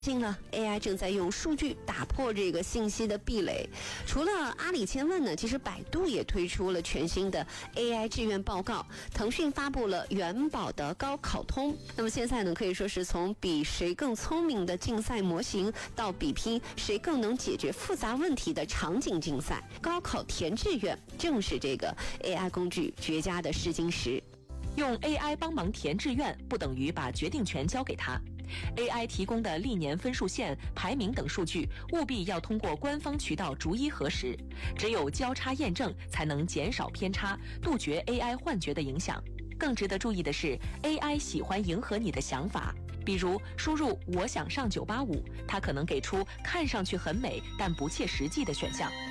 近呢 ，AI 正在用数据打破这个信息的壁垒。除了阿里千问呢，其实百度也推出了全新的 AI 志愿报告，腾讯发布了元宝的高考通。那么现在呢，可以说是从比谁更聪明的竞赛模型，到比拼谁更能解决复杂问题的场景竞赛。高考填志愿正是这个 AI 工具绝佳的试金石。 用 AI 帮忙填志愿，不等于把决定权交给他。AI 提供的历年分数线、排名等数据，务必要通过官方渠道逐一核实，只有交叉验证，才能减少偏差，杜绝 AI 幻觉的影响。更值得注意的是 ，AI 喜欢迎合你的想法，比如输入“我想上985”，它可能给出看上去很美但不切实际的选项。